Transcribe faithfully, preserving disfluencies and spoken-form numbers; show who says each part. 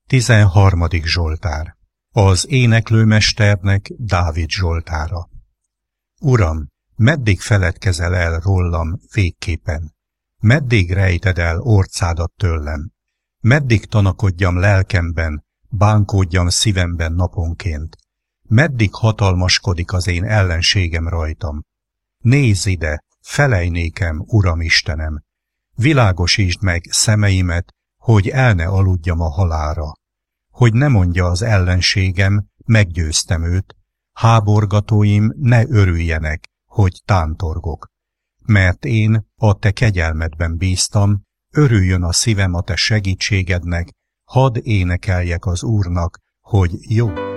Speaker 1: Tizenharmadik Zsoltár. Az éneklőmesternek Dávid Zsoltára. Uram, meddig feledkezel el rólam végképpen? Meddig rejted el orcádat tőlem? Meddig tanakodjam lelkemben, bánkódjam szívemben naponként? Meddig hatalmaskodik az én ellenségem rajtam? Nézz ide, felej nékem, Uram Istenem! Világosítsd meg szemeimet, hogy el ne aludjam a halálra. Hogy ne mondja az ellenségem, meggyőztem őt, háborgatóim ne örüljenek, hogy tántorgok. Mert én a te kegyelmedben bíztam, örüljön a szívem a te segítségednek, hadd énekeljek az Úrnak, hogy jó.